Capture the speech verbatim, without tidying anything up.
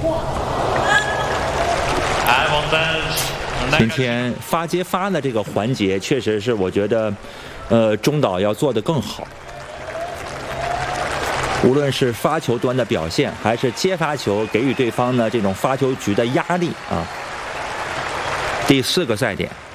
今天发接发的这个环节，确实是我觉得，呃，中岛要做得更好。无论是发球端的表现，还是接发球给予对方呢这种发球局的压力啊。第四个赛点。